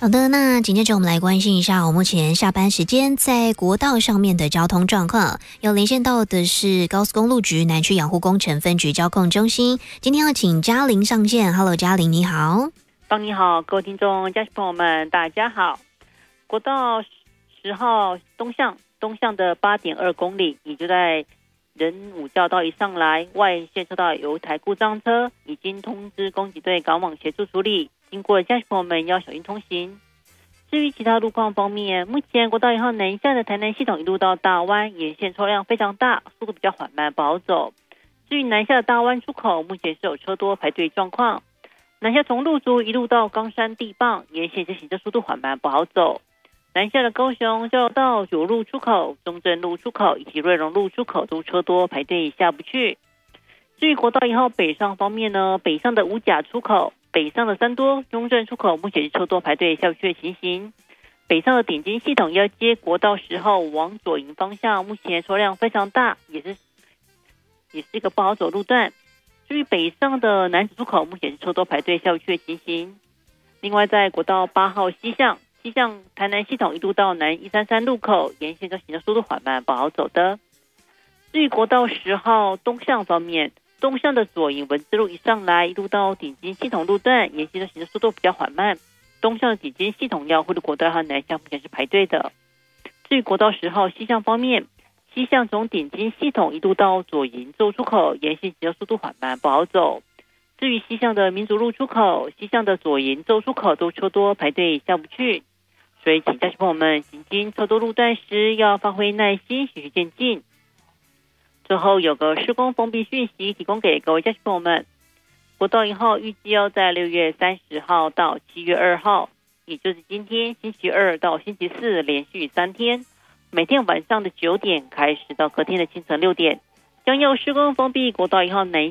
好的，那紧接着我们来关心一下目前下班时间在国道上面的交通状况。有连线到的是高速公路局南区养护工程分局交控中心，今天要请嘉玲上线。Hello， 嘉玲你好。 帮你好，各位听众、家属朋友们，大家好。国道10号东向的8.2公里，也就在仁武交道一上来，外线车道有一台故障车，已经通知攻击队赶往协助处理。经过的家属朋友们要小心通行。至于其他路况方面，目前国道1号南下的台南系统一路到大湾，沿线车辆非常大，速度比较缓慢，不好走。至于南下的大湾出口，目前是有车多排队状况。南下从路竹一路到冈山地磅，沿线行车速度缓慢，不好走。南下的高雄交流道9路出口、中正路出口以及瑞隆路出口都车多排队下不去。至于国道1号北上方面呢，北上的五甲出口、北上的三多、中正出口目前是车多排队下不去的情形。北上的点金系统要接国道10号往左营方向，目前车辆非常大，也是一个不好走路段。至于北上的南子出口，目前是车多排队下不去的情形。另外在国道8号西向台南系统一路到南133路口，沿线都行车速度缓慢，不好走的。至于国道10号东向方面，东向的左营文字路一上来，一路到顶金系统路段，沿线的行车速度比较缓慢。东向的顶金系统要或者国道和南向目前是排队的。至于国道10号西向方面，西向从顶金系统一路到左营州出口，沿线行车速度缓慢，不好走。至于西向的民族路出口、西向的左营州出口都车多排队下不去，所以请驾驶朋友们行经车多路段时要发挥耐心，循序渐进。最后有个施工封闭讯息提供给各位驾驶朋友们，国道1号预计要在6月30号到7月2号，也就是今天星期2到星期4连续3天，每天晚上的9点开始到隔天的清晨6点，将要施工封闭国道1号南